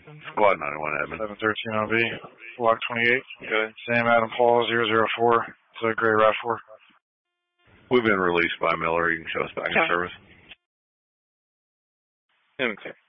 Squad 91 admin. 713 on V. Block 28. Good. Sam Adam Paul 004. It's a gray RAV4. We've been released by Miller. You can show us back in service. Okay.